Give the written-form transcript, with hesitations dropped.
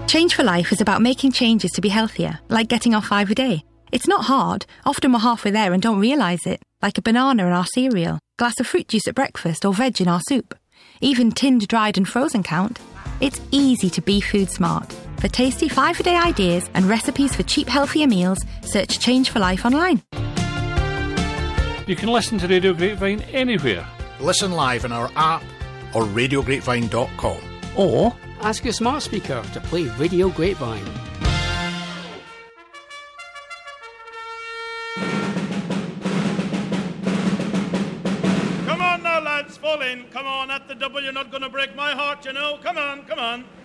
Change for Life is about making changes to be healthier, like getting off 5 a day. It's not hard. Often we're halfway there and don't realise it, like a banana in our cereal, glass of fruit juice at breakfast or veg in our soup. Even tinned, dried and frozen count. It's easy to be food smart. For tasty 5-a-day ideas and recipes for cheap, healthier meals, search Change for Life online. You can listen to Radio Grapevine anywhere. Listen live on our app or radiograpevine.com. Or ask your smart speaker to play Radio Grapevine. Come on now, lads, fall in. Come on, at the double, you're not going to break my heart, you know. Come on, come on.